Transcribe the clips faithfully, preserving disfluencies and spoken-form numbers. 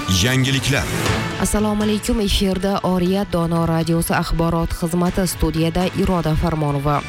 Yangiliklar. Assalomu alaykum, efirda Oriyat Dono radiosi axborot xizmati, studiyada Iroda Farmonova.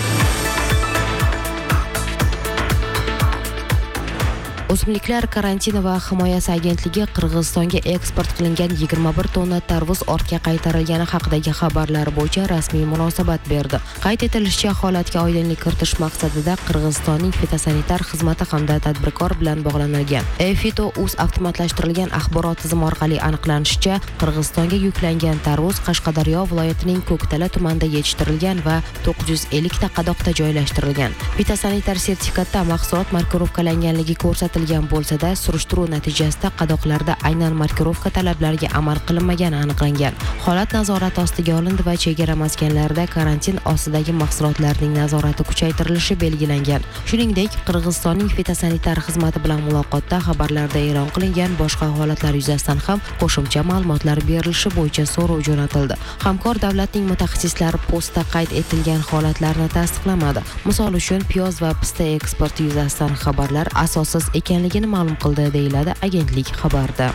O'simliklar karantini va himoyasi agentligi Qirg'izistonga eksport qilingan yigirma bir tonna tarvuz ortga qaytarilgani haqidagi xabarlar bo'yicha rasmiy munosabat berdi. Qayd etilishicha, holatga oydinlik kiritish maqsadida Qirg'izistonning fitosanitar xizmati hamda tadbirkor bilan bog'lanilgan. E-Fito.uz avtomatlashtirilgan axborot tizimi orqali aniqlanishicha, Qirg'izistonga yuklangan tarvuz Qashqadaryo viloyatining Ko'ktala tumanida yetishtirilgan va to'qqiz yuz ellik ta qadoqda joylashtirilgan. Fitosanitar sertifikatda mahsulot markirovkalanganligi ko'rsatilgan bo'lsa-da, surishtiruv natijasida qadoqlarda aynan markirovka talablariga amal qilinmagani aniqlangan. Holat nazorat ostiga olindi va chegara maskanlarida karantin ostidagi mahsulotlarning nazorati kuchaytirilishi belgilangan. Shuningdek, Qirg'izistonning fitosanitar xizmati bilan muloqotda xabarlarda e'lon qilingan boshqa holatlar yuzasidan ham qo'shimcha ma'lumotlar berilishi bo'yicha so'rov jo'natildi. Hamkor davlatning mutaxassislari postda qayd etilgan holatlarni tasdiqlamadi. Misol uchun, piyoz va pista eksporti yuzasidan xabarlar asossiz ekanligini ma'lum qildi, deyiladi agentlik xabarida.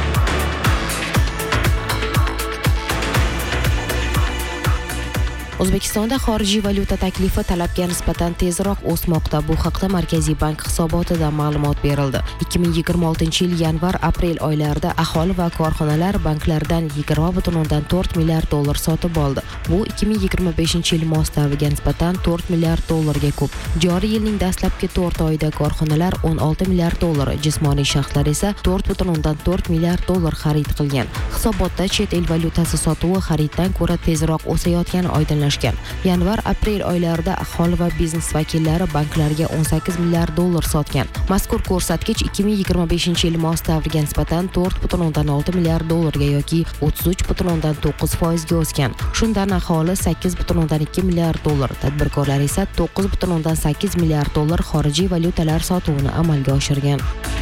O'zbekistonda xorijiy valyuta taklifi talabga nisbatan tezroq o'smoqda. Bu haqda Markaziy bank hisobotida ma'lumot berildi. ikki ming yigirma oltinchi yil yanvar-aprel oylarida aholi va korxonalar banklardan yigirma butun o'ndan to'rt milliard dollar sotib oldi. Bu ikki ming yigirma beshinchi yil mos davriga nisbatan to'rt milliard dollarga ko'p. Joriy yilning dastlabki to'rt oyida korxonalar o'n olti milliard dollar, jismoniy shaxslar esa to'rt butun o'ndan to'rt milliard dollar xarid qilgan. Hisobotda chet el valyutasi sotuvi xariddan ko'ra tezroq o'sayotgani oydinlashgan. Yanvar-aprel oylarida aholi va biznes vakillari banklarga o'n sakkiz milliard dollar sotgan. Mazkur ko'rsatkich ikki ming yigirma beshinchi yil mos davriga nisbatan to'rt butun o'ndan olti milliard dollarga yoki o'ttiz uch butun o'ndan to'qqiz foiz ga o'sgan. Shundan aholi sakkiz butun o'ndan ikki milliard dollar, tadbirkorlar esa to'qqiz butun o'ndan sakkiz milliard dollar xorijiy valyutalar sotuvini amalga oshirgan.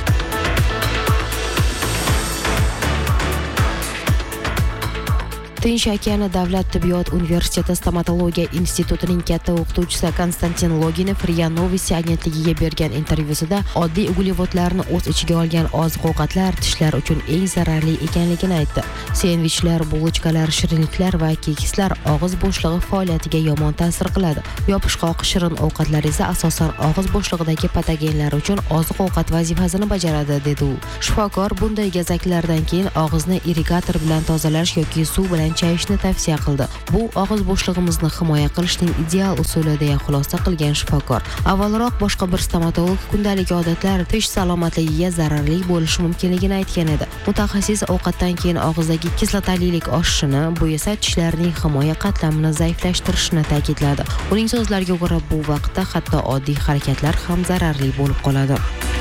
Tinch okeani davlat tibbiyot universiteti stomatologiya institutining katta o'qituvchisi Konstantin Loginov Ria Novosti agentligiga bergan intervyusida oddiy uglevodlarni o'z ichiga olgan oziq-ovqatlar tishlar uchun eng zararli ekanligini aytdi. Sendvichlar, bulochkalar, shirinliklar va kekslar og'iz bo'shlig'i faoliyatiga yomon ta'sir qiladi. Yopishqoq shirin ovqatlar esa asosan og'iz bo'shlig'idagi patogenlar uchun oziq-ovqat vazifasini bajaradi, dedi u. Shifokor bunday gazaklardan keyin og'izni irrigator bilan tozalash yoki suv bilan chayishni tavsiya qildi. Bu og'iz bo'shlig'imizni himoya qilishning ideal usuli, deya xulosa qilgan shifokor. Avvalroq boshqa bir stomatolog kundalik odatlar tish salomatligiga zararli bo'lishi mumkinligini aytgan edi. Mutaxassis ovqatdan keyin og'izdagi kislotalilik oshishini, bu esa tishlarning himoya qatlamini zaiflashtirishini ta'kidladi. Uning so'zlariga ko'ra, bu vaqtda hatto oddiy harakatlar ham zararli bo'lib qoladi.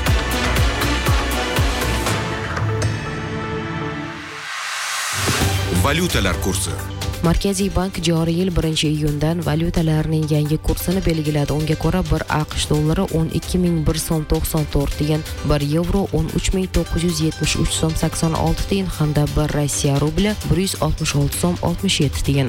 Valyutalar kursi. Markaziy bank joriy yil birinchi iyundan valyutalarning yangi kursini belgiladi. Unga ko'ra, bir AQSh dollari o'n ikki ming bir so'm to'qson to'rt tiyin, bir yevro o'n uch ming to'qqiz yuz yetmish uch so'm sakson olti tiyin hamda bir Rossiya rubli bir yuz oltmish olti so'm oltmish yetti tiyin.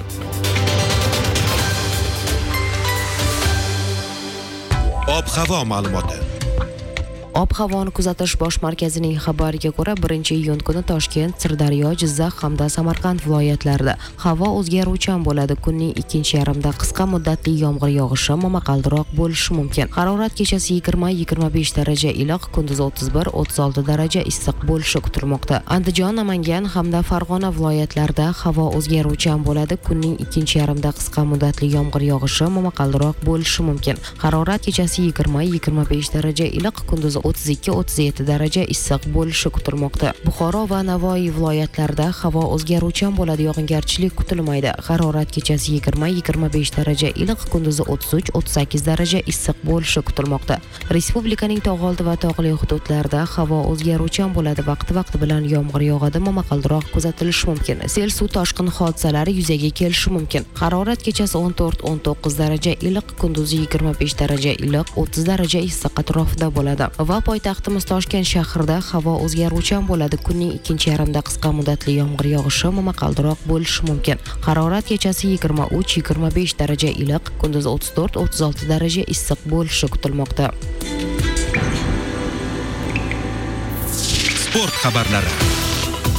Ob-havo ma'lumoti. Ob-havoni kuzatish bosh markazining xabariga ko'ra, birinchi iyun kuni Toshkent, Sirdaryo, Jizzax hamda Samarqand viloyatlarida havo o'zgaruvchan bo'ladi. Kunning ikkinchi yarmida qisqa muddatli yomg'ir yog'ishi, momaqaldiroq bo'lishi mumkin. Harorat kechasi yigirma yigirma besh daraja iliq, kunduz o'ttiz bir o'ttiz olti daraja issiq bo'lishi kutilmoqda. Andijon, Namangan hamda Farg'ona viloyatlarida havo o'zgaruvchan bo'ladi. Kunning ikkinchi yarmida qisqa muddatli yomg'ir yog'ishi, momaqaldiroq bo'lishi mumkin. Harorat kechasi yigirma yigirma besh daraja iliq, kunduz o'ttiz ikki o'ttiz yetti daraja issiq bo'lishi kutilmoqda. Buxoro va Navoiy viloyatlarida havo o'zgaruvchan bo'ladi, yog'ingarchilik kutilmaydi. Harorat kechasi yigirma yigirma besh daraja iliq, kunduzi o'ttiz uch o'ttiz sakkiz daraja issiq bo'lishi kutilmoqda. Respublikaning tog'oldi va tog'li hududlarida havo o'zgaruvchan bo'ladi, vaqti-vaqti bilan yomg'ir yog'adi, momaqaldiroq kuzatilishi mumkin. Sel, suv toshqin hodisalari yuzaga kelishi mumkin. Harorat kechasi o'n to'rt o'n to'qqiz daraja iliq, kunduzi yigirma besh daraja iliq, o'ttiz daraja issiq atrofida bo'ladi. Va poytaxtimiz Toshkent shahrida havo o'zgaruvchan bo'ladi. Kunning ikkinchi yarmida qisqa muddatli yomg'ir yog'ishi, momaqaldiroq bo'lishi mumkin. Harorat kechasi yigirma uch yigirma besh daraja iliq, kunduz o'ttiz to'rt o'ttiz olti daraja issiq bo'lishi kutilmoqda. Sport xabarlari.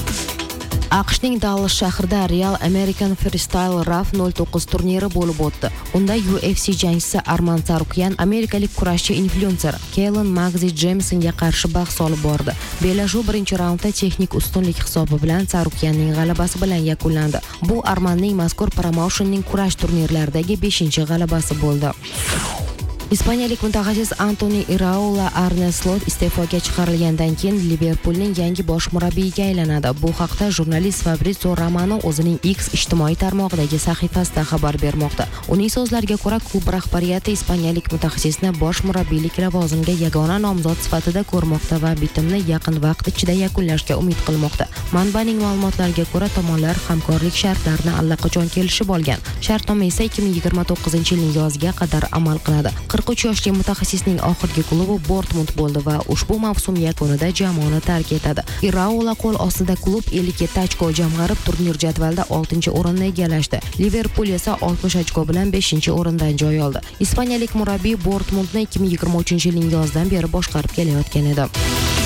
AQShning Dallas shahrida Real American Freestyle Raf nol to'qqiz turniri bo'lib o'tdi. Unda U F C jangchisi Arman Tsarukyan amerikalik kurashchi inflyuenser Kellen Magzi Jamesonga qarshi bahs olib bordi. Bellashuv birinchi raundda texnik ustunlik hisobi bilan Tsarukyanning g'alabasi bilan yakunlandi. Bu Armanning mazkur promotionning kurash turnirlaridagi beshinchi g'alabasi bo'ldi. Ispaniyalik mutaxassis Antoni Iraola Arne Slot iste'foga chiqarilgandan keyin Liverpoolning yangi bosh murabbiyiga aylanadi. Bu haqda jurnalist Fabrizio Romano o'zining X ijtimoiy tarmog'idagi sahifasida xabar bermoqda. Uning so'zlariga ko'ra, klub rahbariyati ispaniyalik mutaxassisni bosh murabbiylik lavozimiga yagona nomzod sifatida ko'rmoqda va bitimni yaqin vaqt ichida yakunlashga umid qilmoqda. Manbaning ma'lumotlariga ko'ra, tomonlar hamkorlik shartlarini allaqachon kelishib olgan. Shartnoma esa ikki ming yigirma to'qqizinchi yilning yoziga qadar amal qiladi. qirq uch yoshli mutaxassisning oxirgi klubi Dortmund bo'ldi va ushbu mavsum yakunida jamoani tark etadi. Iraola qo'l ostida klub ellik yetti ochko jamg'arib turnir jadvalida oltinchi o'rinni egallashdi. Liverpool esa oltmish ochko bilan beshinchi o'rindan joy oldi. Ispaniyalik murabbiy Dortmundni ikki ming yigirma uchinchi yilning yozidan beri boshqarib kelayotgan edi.